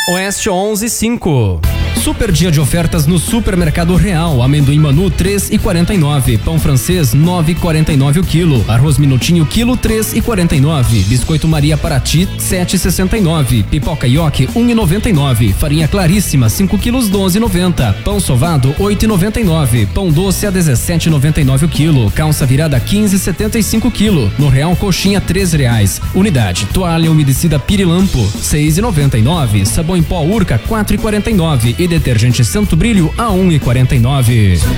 Oeste 11,5. Super dia de ofertas no Supermercado Real. Amendoim Manu 3,49. Pão francês 9,49 o quilo. Arroz Minutinho quilo 3,49. Biscoito Maria Paraty 7,69. Pipoca Yoki 1,99. Farinha Claríssima 5 quilos 12,90. Pão sovado 8,99. Pão doce a 17,99 o quilo. Calça virada 15,75 quilo. No Real coxinha R$3. Unidade. Toalha umedecida Pirilampo 6,99. Sabão em pó Urca 4,49 e detergente Santo Brilho a 1,49.